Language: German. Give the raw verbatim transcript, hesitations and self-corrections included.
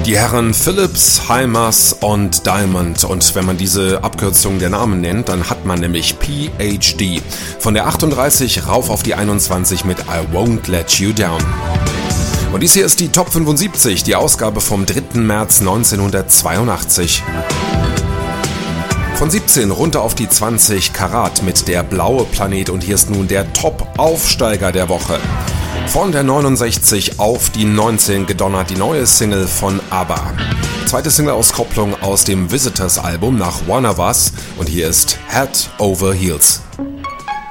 Die Herren Philips, Hymers und Diamond. Und wenn man diese Abkürzung der Namen nennt, dann hat man nämlich P H D. Von der achtunddreißig rauf auf die einundzwanzig mit I Won't Let You Down. Und dies hier ist die Top fünfundsiebzig, die Ausgabe vom dritten März neunzehnhundertzweiundachtzig. Von siebzehn runter auf die zwanzig, Karat mit Der blaue Planet. Und hier ist nun der Top-Aufsteiger der Woche. Von der neunundsechzig auf die neunzehn gedonnert die neue Single von ABBA. Zweite Single-Auskopplung aus dem Visitors-Album nach One of Us. Und hier ist Head Over Heels.